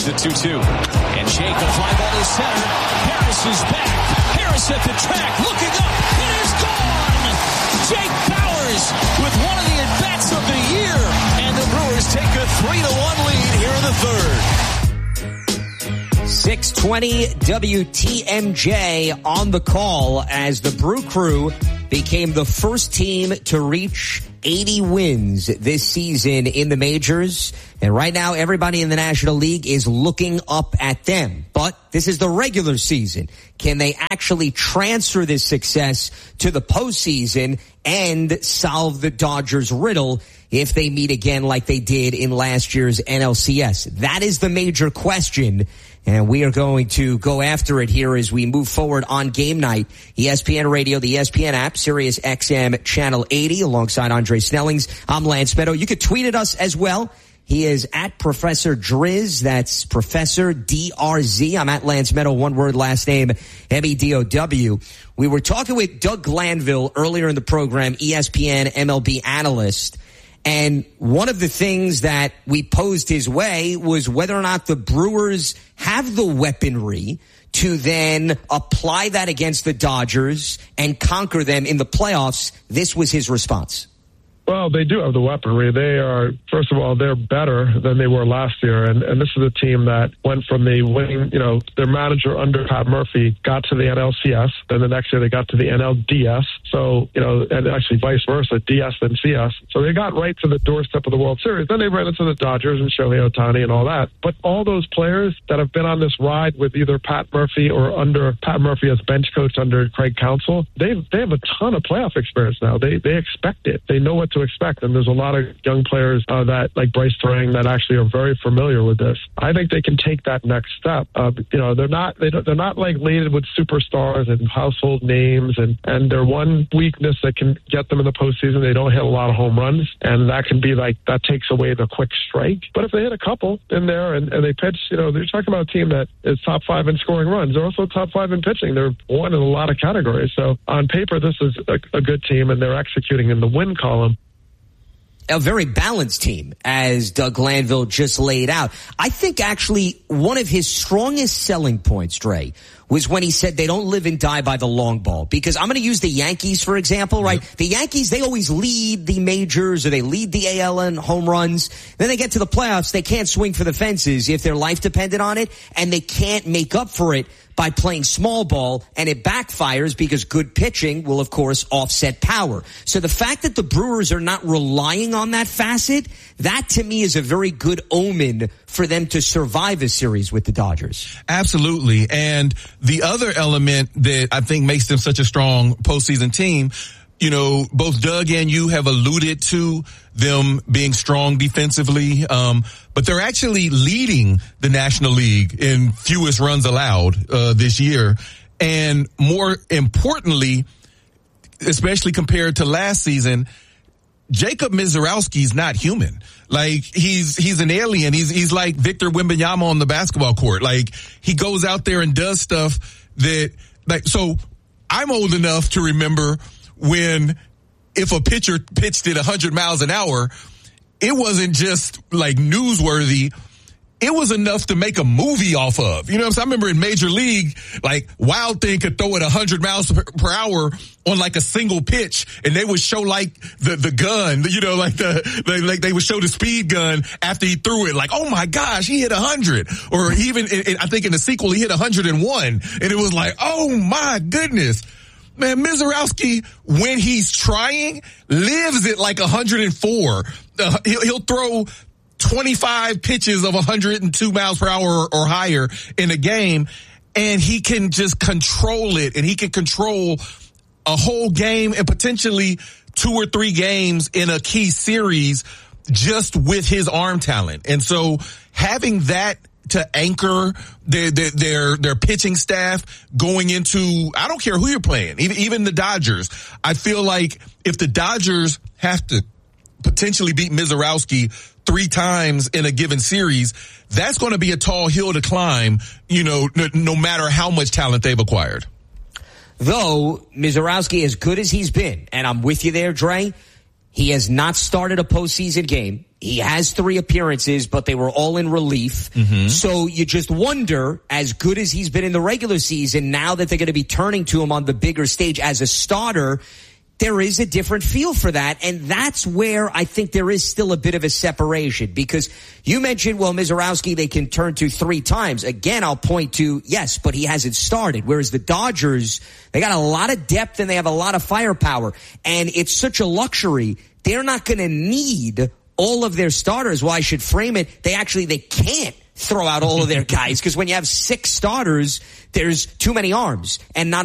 the 2-2. And Jake, a fly ball to center. Harris is back. Harris at the track, looking up. It is gone! Jake Bauers with one of the at-bats of the year. And the Brewers take a 3-1 lead here in the third. 620 WTMJ on the call as the Brew Crew became the first team to reach 80 wins this season in the majors. And right now, everybody in the National League is looking up at them. But this is the regular season. Can they actually transfer this success to the postseason and solve the Dodgers' riddle if they meet again like they did in last year's NLCS? That is the major question. And we are going to go after it here as we move forward on game night. ESPN Radio, the ESPN app, Sirius XM Channel 80, alongside Andre Snellings. I'm Lance Meadow. You could tweet at us as well. He is at Professor Driz. That's Professor DRZ. I'm at Lance Meadow, one word, last name, MEDOW. We were talking with Doug Glanville earlier in the program, ESPN MLB analyst. And one of the things that we posed his way was whether or not the Brewers have the weaponry to then apply that against the Dodgers and conquer them in the playoffs. This was his response. Well, they do have the weaponry. They are, first of all, they're better than they were last year. And this is a team that went from the winning, their manager under Pat Murphy got to the NLCS. Then the next year they got to the NLDS. So, and actually vice versa, DS then CS. So they got right to the doorstep of the World Series. Then they ran into the Dodgers and Shohei Ohtani and all that. But all those players that have been on this ride with either Pat Murphy or under Pat Murphy as bench coach under Craig Counsell, they have a ton of playoff experience now. They expect it. They know what to expect. And there's a lot of young players that, like Bryce Turang, that actually are very familiar with this. I think they can take that next step. They're not like laden with superstars and household names, and their one weakness that can get them in the postseason, they don't hit a lot of home runs, and that can be like, that takes away the quick strike. But if they hit a couple in there and they pitch, they're talking about a team that is top 5 in scoring runs. They're also top 5 in pitching. They're one in a lot of categories. So on paper, this is a good team, and they're executing in the win column. A very balanced team, as Doug Glanville just laid out. I think actually one of his strongest selling points, Dre, was when he said they don't live and die by the long ball. Because I'm going to use the Yankees, for example, right? The Yankees, they always lead the majors or they lead the AL in home runs. Then they get to the playoffs, they can't swing for the fences if their life depended on it, and they can't make up for it by playing small ball, and it backfires because good pitching will, of course, offset power. So the fact that the Brewers are not relying on that facet, that to me is a very good omen for them to survive a series with the Dodgers. Absolutely. And the other element that I think makes them such a strong postseason team, both Doug and you have alluded to them being strong defensively, but they're actually leading the National League in fewest runs allowed this year. And more importantly, especially compared to last season, Jacob Misiorowski's not human. Like, he's an alien. He's like Victor Wembanyama on the basketball court. Like, he goes out there and does stuff that, so I'm old enough to remember when if a pitcher pitched at 100 miles an hour, it wasn't just like newsworthy. It was enough to make a movie off of. You know what I'm saying? I remember in Major League, like, Wild Thing could throw it 100 miles per hour on like a single pitch, and they would show like the gun, like they would show the speed gun after he threw it. Like, oh my gosh, he hit 100. Or even, I think in the sequel, he hit 101. And it was like, oh my goodness. Man, Misiorowski, when he's trying, lives at like 104. He'll throw 25 pitches of 102 miles per hour or higher in a game, and he can just control it, and he can control a whole game and potentially 2 or 3 games in a key series just with his arm talent. And so having that to anchor their pitching staff going into, I don't care who you're playing, even the Dodgers. I feel like if the Dodgers have to potentially beat Misiorowski 3 times in a given series, that's going to be a tall hill to climb, no matter how much talent they've acquired. Though Misiorowski, as good as he's been, and I'm with you there, Dre, he has not started a postseason game. He has 3 appearances, but they were all in relief. So you just wonder, as good as he's been in the regular season, now that they're going to be turning to him on the bigger stage as a starter, there is a different feel for that. And that's where I think there is still a bit of a separation, because you mentioned, well, Mizorowski, they can turn to 3 times. Again, I'll point to, yes, but he hasn't started. Whereas the Dodgers, they got a lot of depth and they have a lot of firepower. And it's such a luxury. They're not going to need all of their starters. Well, I should frame it. They can't throw out all of their guys, because when you have 6 starters, there's too many arms and not